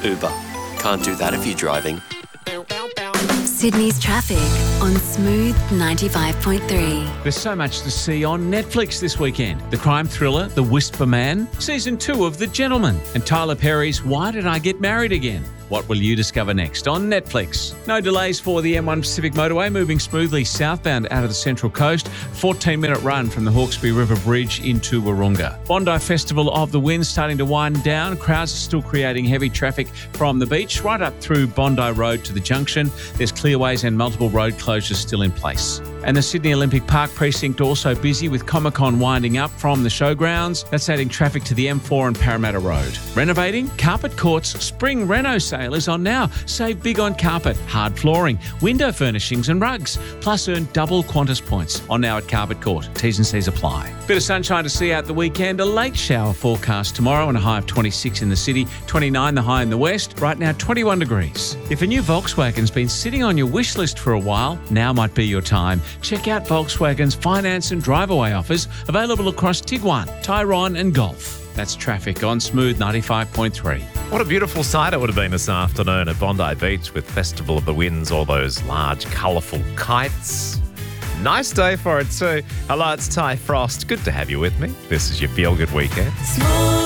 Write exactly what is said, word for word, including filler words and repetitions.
Uber. Can't do that if you're driving. Sydney's traffic on Smooth ninety-five point three. There's so much to see on Netflix this weekend. The crime thriller The Whisper Man, season two of The Gentleman, and Tyler Perry's Why Did I Get Married Again? What will you discover next on Netflix? No delays for the M one Pacific Motorway moving smoothly southbound out of the Central Coast. fourteen minute run from the Hawkesbury River Bridge into Wahroonga. Bondi Festival of the Winds starting to wind down. Crowds are still creating heavy traffic from the beach right up through Bondi Road to the junction. There's clearways and multiple road closures still in place. And the Sydney Olympic Park precinct also busy with Comic-Con winding up from the showgrounds. That's adding traffic to the M four and Parramatta Road. Renovating? Carpet Court's Spring Reno sale is on now. Save big on carpet, hard flooring, window furnishings and rugs. Plus earn double Qantas points on now at Carpet Court. T's and C's apply. Bit of sunshine to see out the weekend. A late shower forecast tomorrow and a high of twenty-six in the city, twenty-nine the high in the west. Right now twenty-one degrees. If a new Volkswagen's been sitting on your wish list for a while, now might be your time. Check out Volkswagen's finance and drive-away offers available across Tiguan, Tyrone and Golf. That's traffic on Smooth ninety-five point three. What a beautiful sight it would have been this afternoon at Bondi Beach with Festival of the Winds, all those large, colourful kites. Nice day for it too. Hello, it's Ty Frost. Good to have you with me. This is your Feel Good Weekend. Smooth.